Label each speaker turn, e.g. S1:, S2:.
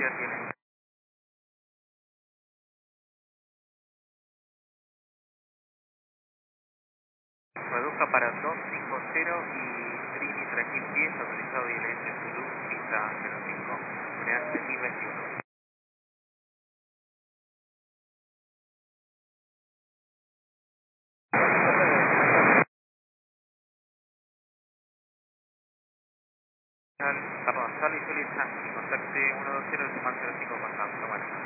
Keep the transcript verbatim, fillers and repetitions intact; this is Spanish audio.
S1: velocidad tiene? Reduzca para doscientos cincuenta y Trini tres mil pies, autorizado I L S Zulu, pista cero cinco, unidad tres mil veintiuno. Perdón, Charlie Juliet Yankee, contacte ciento veinte decimal cero cinco con Santo, bueno.